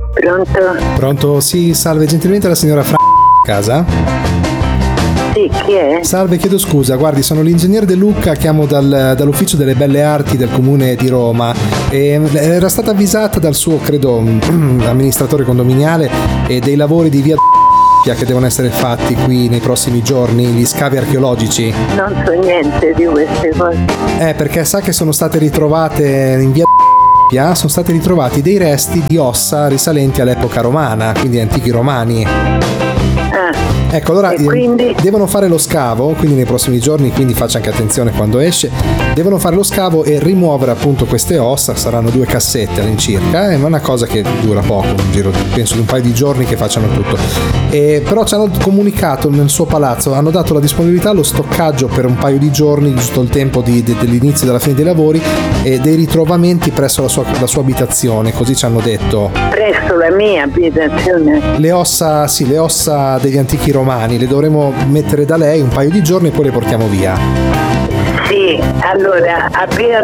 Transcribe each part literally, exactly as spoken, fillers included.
Pronto? Pronto? Sì, salve, gentilmente la signora Fra... casa? Sì, chi è? Salve, chiedo scusa, guardi, sono l'ingegnere De Luca, chiamo dal, dall'ufficio delle belle arti del comune di Roma e era stata avvisata dal suo, credo, amministratore condominiale e dei lavori di via che devono essere fatti qui nei prossimi giorni, gli scavi archeologici. Non so niente di queste cose. Eh, perché sa che sono state ritrovate in via sono stati ritrovati dei resti di ossa risalenti all'epoca romana, quindi antichi romani. Ah. Ecco, allora quindi? devono fare lo scavo, quindi nei prossimi giorni, quindi faccia anche attenzione quando esce, devono fare lo scavo e rimuovere appunto queste ossa, saranno due cassette all'incirca, è una cosa che dura poco, un giro penso di un paio di giorni che facciano tutto. E, però ci hanno comunicato nel suo palazzo, hanno dato la disponibilità allo stoccaggio per un paio di giorni, giusto il tempo di, de, dell'inizio e della fine dei lavori, e dei ritrovamenti presso la sua, la sua abitazione, così ci hanno detto. Presso la mia abitazione? Le ossa, sì, le ossa degli antichi romani, le dovremo mettere da lei un paio di giorni e poi le portiamo via. Sì, allora a via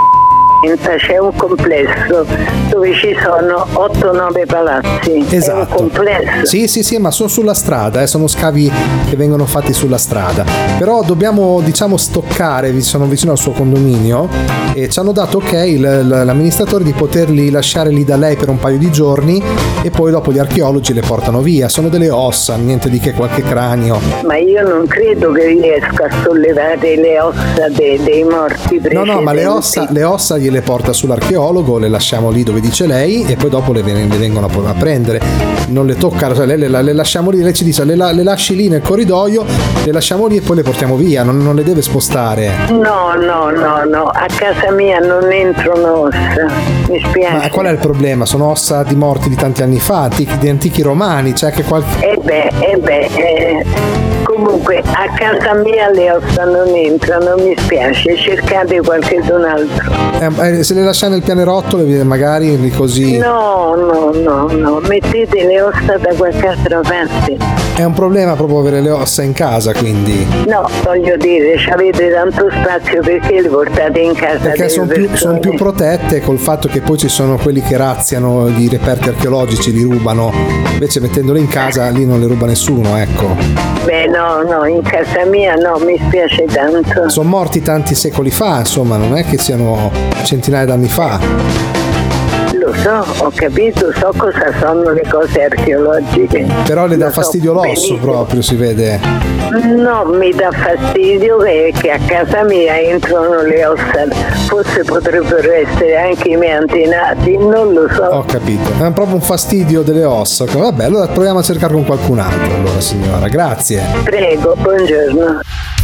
c'è un complesso dove ci sono otto nove palazzi. Esatto. È un complesso. Sì, sì, sì, ma sono sulla strada, eh, sono scavi che vengono fatti sulla strada. Però dobbiamo, diciamo, stoccare, sono vicino al suo condominio e ci hanno dato ok l- l- l'amministratore di poterli lasciare lì da lei per un paio di giorni e poi dopo gli archeologi le portano via. Sono delle ossa, niente di che, qualche cranio. Ma io non credo che riesca a sollevare le ossa de- dei morti precedenti. No, no, ma le ossa, le ossa le porta sull'archeologo, le lasciamo lì dove dice lei e poi dopo le, le vengono a prendere, non le tocca, cioè le, le, le lasciamo lì, lei ci dice le, le lasci lì nel corridoio, le lasciamo lì e poi le portiamo via, non, non le deve spostare. No, no, no, no, a casa mia non entrano ossa, mi spiace. Ma qual è il problema? Sono ossa di morti di tanti anni fa, antichi, di antichi romani, c'è che qualche... Eh beh, eh beh, eh, comunque a casa mia le ossa non entrano, mi spiace, cercate qualcun altro. Eh, eh, se le lasciate nel pianerottolo magari così... No, no, no, no, mettete le ossa da qualche altra parte. È un problema proprio avere le ossa in casa, quindi... No, voglio dire, avete tanto spazio, perché le portate in casa? Perché sono più, son più protette col fatto che poi ci sono quelli che razziano i reperti archeologici, li rubano, invece mettendole in casa lì non le ruba nessuno, ecco. Beh no, no, in casa mia no, mi spiace tanto. Sono morti tanti secoli fa, insomma, non è che siano centinaia d'anni fa. Lo so, ho capito, so cosa sono le cose archeologiche. Però le dà Lo fastidio so l'osso benissimo. proprio, si vede. No, mi dà fastidio che, che a casa mia entrano le ossa, forse potrebbero essere anche i miei antenati, non lo so. Ho capito, è proprio un fastidio delle ossa. Vabbè, allora proviamo a cercare con qualcun altro, allora signora, grazie. Prego, buongiorno.